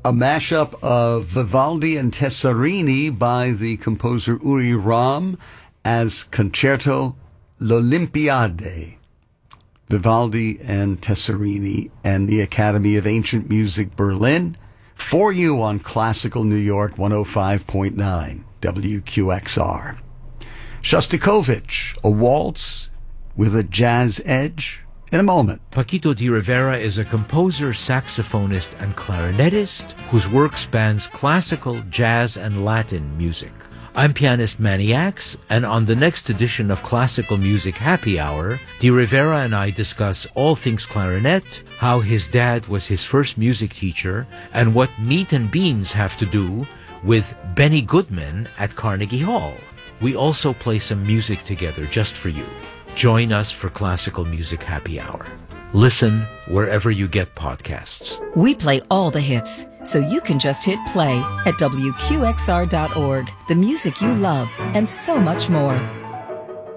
a mashup of Vivaldi and Tessarini by the composer Uri Ram as Concerto L'Olimpiade. Vivaldi and Tessarini and the Academy of Ancient Music Berlin for you on Classical New York 105.9 WQXR. Shostakovich, a waltz with a jazz edge, in a moment. Paquito de Rivera is a composer, saxophonist, and clarinetist whose work spans classical, jazz, and Latin music. I'm pianist Manny Axe, and on the next edition of Classical Music Happy Hour, de Rivera and I discuss all things clarinet, how his dad was his first music teacher, and what meat and beans have to do with Benny Goodman at Carnegie Hall. We also play some music together just for you. Join us for Classical Music Happy Hour. Listen wherever you get podcasts. We play all the hits, so you can just hit play at WQXR.org. The music you love, and so much more.